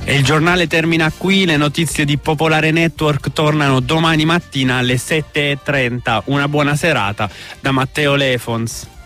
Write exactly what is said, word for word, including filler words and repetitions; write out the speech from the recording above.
E il giornale termina qui, le notizie di Popolare Network tornano domani mattina alle sette e trenta. Una buona serata da Matteo Lefons.